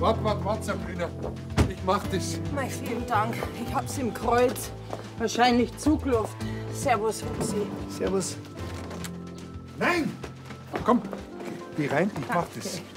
Wart, Sabrina. Ich mach das. Mei, vielen Dank. Ich hab's im Kreuz. Wahrscheinlich Zugluft. Servus, Hupsi. Servus. Nein! Komm, geh rein, ich mach das. Okay.